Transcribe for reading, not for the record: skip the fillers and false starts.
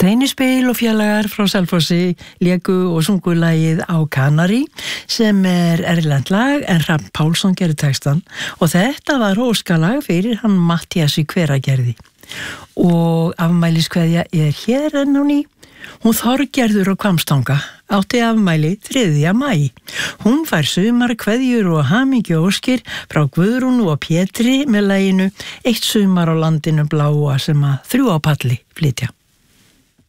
Reynispil og félagar frá Selfossi léku og sungu lagið Á Kanari sem erlent lag en Hrafn Pálsson gerði textan og þetta var óskalag fyrir hann Matthías í Hveragerði. Og afmæliskveðja hér enn á ný. Hún Þorgerður á Hvammstanga átti afmæli 3. maí. Hún fær sumarkveðjur og hamingjuóskir frá Guðrúnu og Pétri með laginu Eitt sumar á landinu bláa sem að 3 á palli flytja.